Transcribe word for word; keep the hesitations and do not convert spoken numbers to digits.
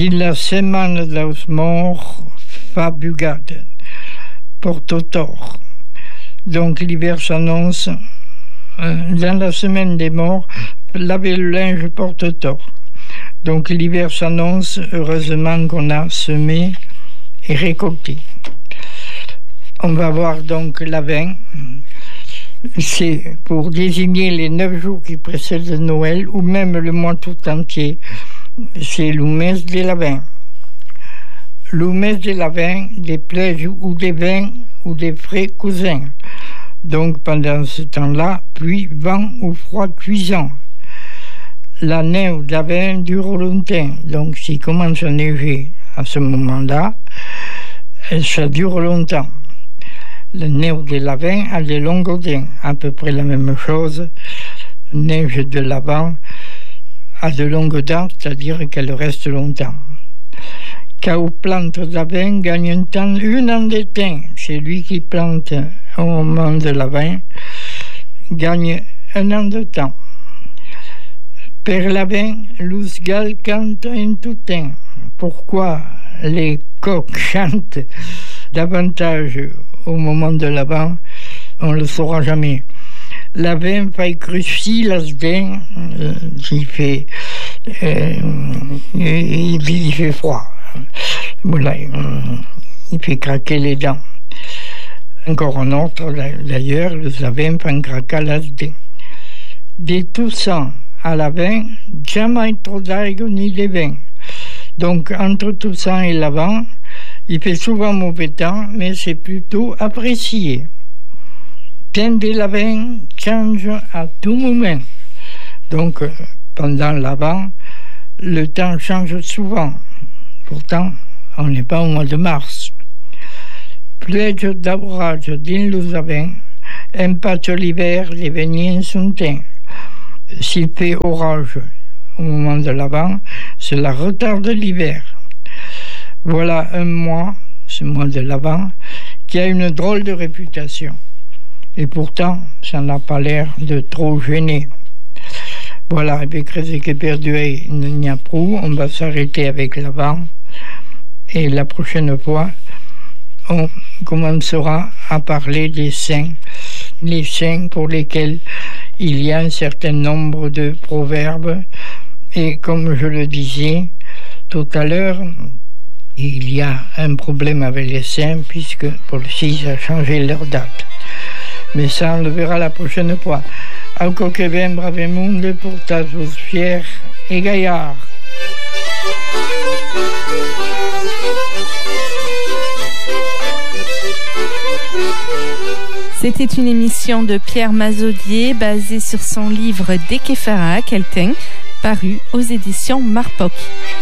Dilla settimana dos morts fa bugade, porte tort. Donc l'hiver s'annonce. Euh, dans la semaine des morts, laver le linge porte tort. Donc l'hiver s'annonce, heureusement qu'on a semé et récolté. On va voir donc l'Avent. C'est pour désigner les neuf jours qui précèdent Noël ou même le mois tout entier. C'est le mes de l'Avent. Le mes de l'Avent, des plaies ou des vins ou des frais cousins. Donc pendant ce temps-là, pluie, vent ou froid cuisant. La neige d'Avent dure longtemps. Donc s'il commence à neiger à ce moment-là, ça dure longtemps. La neige de l'Avent a des longues dents, à peu près la même chose. La neige de l'Avent a de longues dents, c'est-à-dire qu'elle reste longtemps. Quand plante d'Avent gagne un temps, une an de temps. C'est lui qui plante au moment de l'Avent, gagne un an de temps. Per l'Avent, l'Usgal cante en tout temps. Pourquoi les coqs chantent davantage au moment de l'Avent, on ne le saura jamais. L'Avent fait cruci las dents, euh, il fait, euh, il, il fait froid. Voilà, il fait craquer les dents. Encore un autre, d'ailleurs, le Avent fait craquer las dents. De tout ça à l'Avent, jamais trop d'aigua ni de vin. Donc, entre tout ça et l'Avent, il fait souvent mauvais temps, mais c'est plutôt apprécié. Temps de l'Avent change à tout moment. Donc, pendant l'Avent, le temps change souvent. Pourtant, on n'est pas au mois de mars. Plège d'orage dans le Avent, impacte l'hiver, les vignes sont teints. S'il fait orage au moment de l'Avent, cela retarde l'hiver. Voilà un mois, ce mois de l'Avent, qui a une drôle de réputation. Et pourtant, ça n'a pas l'air de trop gêner. Voilà, avec Rézéque Perduet, il n'y a plus. On va s'arrêter avec l'Avent. Et la prochaine fois, on commencera à parler des saints. Les saints pour lesquels il y a un certain nombre de proverbes. Et comme je le disais tout à l'heure, il y a un problème avec les saints puisque Paul-Six a changé leur date. Mais ça, on le verra la prochaine fois. Alco que ben brave monde pour ta tous fiers et gaillards. C'était une émission de Pierre Mazaudier basée sur son livre Des Kéfara, Queltin, paru aux éditions Marpoc.